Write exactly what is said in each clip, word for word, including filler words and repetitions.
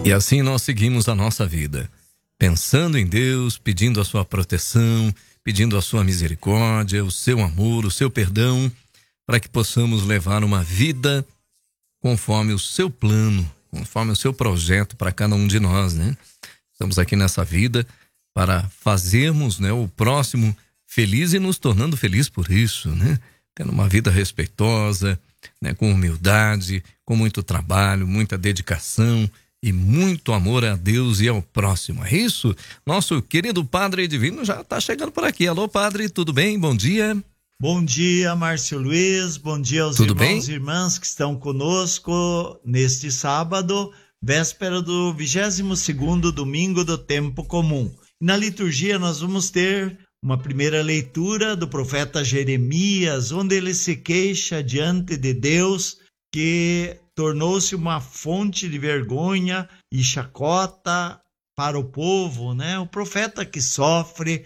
E assim nós seguimos a nossa vida, pensando em Deus, pedindo a sua proteção, pedindo a sua misericórdia, o seu amor, o seu perdão, para que possamos levar uma vida conforme o seu plano, conforme o seu projeto para cada um de nós, né? Estamos aqui nessa vida para fazermos, né, o próximo feliz e nos tornando feliz por isso, né? Tendo uma vida respeitosa, né, com humildade, com muito trabalho, muita dedicação e muito amor a Deus e ao próximo. É isso? Nosso querido Padre Divino já está chegando por aqui. Alô, Padre, tudo bem? Bom dia. Bom dia, Márcio Luiz. Bom dia aos Tudo irmãos bem? e irmãs que estão conosco neste sábado, véspera do vigésimo segundo domingo do tempo comum. Na liturgia nós vamos ter uma primeira leitura do profeta Jeremias, onde ele se queixa diante de Deus que tornou-se uma fonte de vergonha e chacota para o povo, né? O profeta que sofre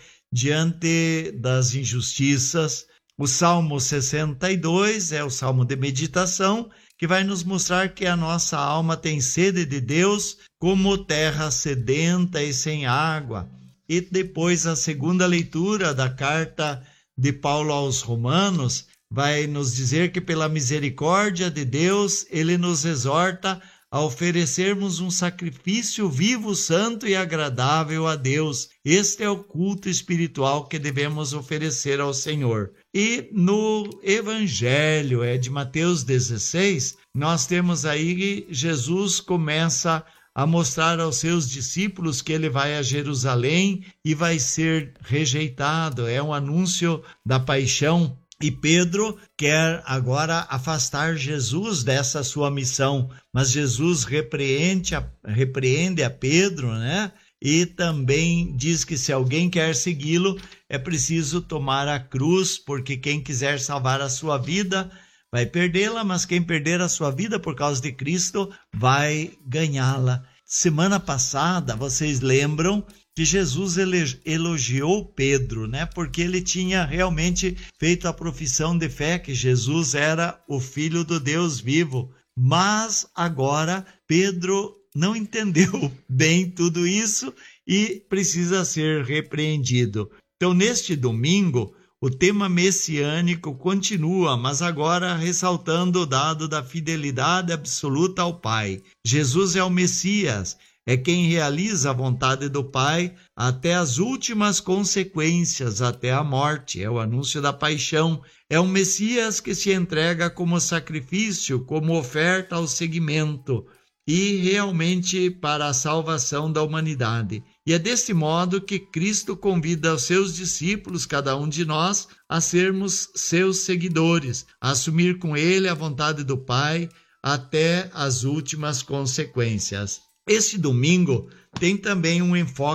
diante das injustiças. O Salmo sessenta e dois é o Salmo de meditação, que vai nos mostrar que a nossa alma tem sede de Deus como terra sedenta e sem água. E depois a segunda leitura da carta de Paulo aos Romanos vai nos dizer que pela misericórdia de Deus, ele nos exorta a oferecermos um sacrifício vivo, santo e agradável a Deus. Este é o culto espiritual que devemos oferecer ao Senhor. E no Evangelho, é de Mateus dezesseis, nós temos aí que Jesus começa a mostrar aos seus discípulos que ele vai a Jerusalém e vai ser rejeitado. É um anúncio da paixão. E Pedro quer agora afastar Jesus dessa sua missão, mas Jesus repreende a, repreende a Pedro, né? E também diz que se alguém quer segui-lo, é preciso tomar a cruz, porque quem quiser salvar a sua vida vai perdê-la, mas quem perder a sua vida por causa de Cristo vai ganhá-la. Semana passada, vocês lembram que Jesus elogiou Pedro, né? Porque ele tinha realmente feito a profissão de fé que Jesus era o Filho do Deus vivo. Mas agora Pedro não entendeu bem tudo isso e precisa ser repreendido. Então, neste domingo, o tema messiânico continua, mas agora ressaltando o dado da fidelidade absoluta ao Pai. Jesus é o Messias, é quem realiza a vontade do Pai até as últimas consequências, até a morte. É o anúncio da paixão. É o Messias que se entrega como sacrifício, como oferta ao seguimento e realmente para a salvação da humanidade. E é desse modo que Cristo convida os seus discípulos, cada um de nós, a sermos seus seguidores, a assumir com ele a vontade do Pai até as últimas consequências. Este domingo tem também um enfoque